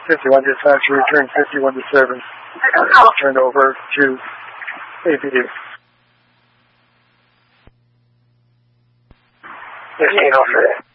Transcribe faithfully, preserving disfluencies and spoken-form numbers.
fifty-one dispatch, return fifty-one to service. Turn over to A P D. fifteen oh three.